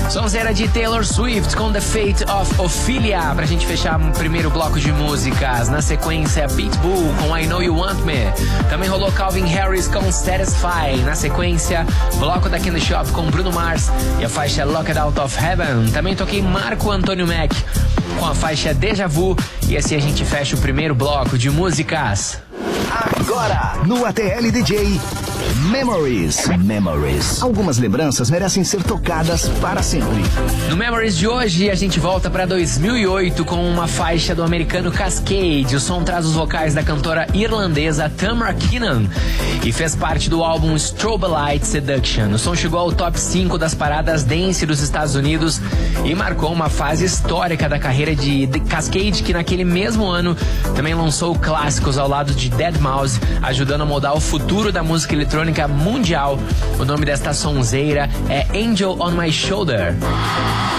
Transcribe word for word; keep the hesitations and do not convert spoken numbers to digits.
Sonzeira de Taylor Swift com The Fate of Ophelia, pra gente fechar o primeiro bloco de músicas. Na sequência, Pitbull com I Know You Want Me. Também rolou Calvin Harris com Satisfy. Na sequência, bloco da Candy Shop com Bruno Mars e a faixa Locked Out of Heaven. Também toquei Marco Antônio Mac com a faixa Deja Vu. E assim a gente fecha o primeiro bloco de músicas. Agora, no A T L D J, Memories. Memories. Algumas lembranças merecem ser tocadas para sempre. No Memories de hoje, a gente volta para dois mil e oito com uma faixa do americano Cascade. O som traz os vocais da cantora irlandesa Tamara Keenan e fez parte do álbum Strobe Light Seduction. O som chegou ao top cinco das paradas dance dos Estados Unidos e marcou uma fase histórica da carreira de Cascade, que naquele mesmo ano também lançou clássicos ao lado de deadmau five, ajudando a moldar o futuro da música eletrônica mundial. O nome desta sonzeira é Angel on My Shoulder.